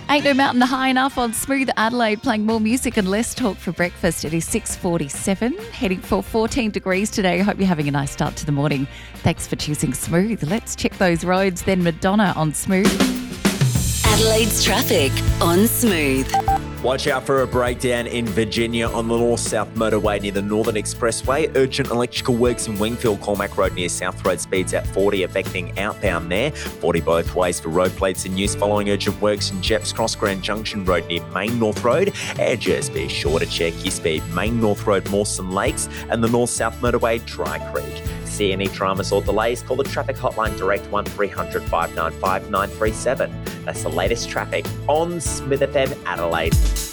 Ain't No Mountain High Enough on Smooth Adelaide, playing more music and less talk for breakfast. It is 6:47, heading for 14 degrees today. Hope you're having a nice start to the morning. Thanks for choosing Smooth. Let's check those roads, then Madonna on Smooth. Adelaide's traffic on Smooth. Watch out for a breakdown in Virginia on the north-south motorway near the Northern Expressway. Urgent electrical works in Wingfield, Cormac Road near South Road, speeds at 40, affecting outbound there. 40 both ways for road plates in use following urgent works in Jepps Cross Grand Junction Road near Main North Road. And just be sure to check your speed. Main North Road, Mawson Lakes, and the north-south motorway, Dry Creek. See any dramas or delays, call the traffic hotline direct 1300 595 937. That's the latest traffic on Smith FM Adelaide.